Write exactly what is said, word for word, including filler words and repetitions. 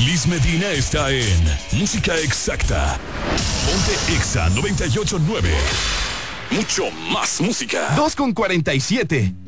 Liz Medina está en Música Exacta. Ponte Exa noventa y ocho punto nueve. Mucho más música. dos con cuarenta y siete.